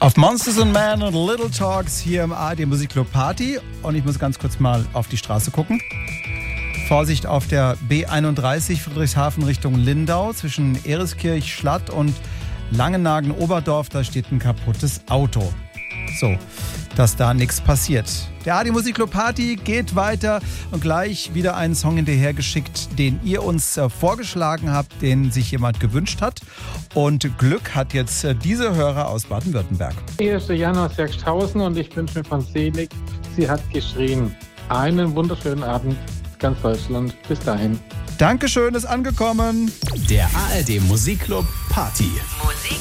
Auf Monsters and Men und Little Talks hier im ARD Musikclub Party. Und ich muss ganz kurz mal auf die Straße gucken. Vorsicht auf der B31 Friedrichshafen Richtung Lindau zwischen Ereskirch, Schlatt und Langenhagen-Oberdorf. Da steht ein kaputtes Auto. So, dass da nichts passiert. Der ARD Musikclub Party geht weiter und gleich wieder einen Song hinterhergeschickt, den ihr uns vorgeschlagen habt, den sich jemand gewünscht hat. Und Glück hat jetzt diese Hörer aus Baden-Württemberg. Hier ist der Jan aus Werkshausen und ich wünsche mir von Selig, sie hat geschrien. Einen wunderschönen Abend, ganz Deutschland. Bis dahin. Dankeschön, ist angekommen. Der ARD Musikclub Party.